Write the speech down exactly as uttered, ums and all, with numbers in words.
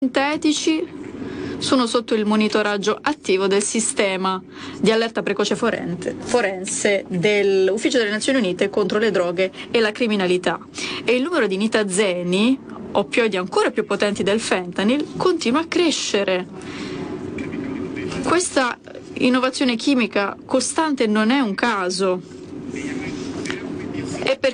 sintetici sono sotto il monitoraggio attivo del sistema di allerta precoce forense, forense dell'Ufficio delle Nazioni Unite contro le droghe e la criminalità. E il numero di nitazzeni, oppioidi ancora più potenti del fentanyl, continua a crescere. Questa innovazione chimica costante non è un caso.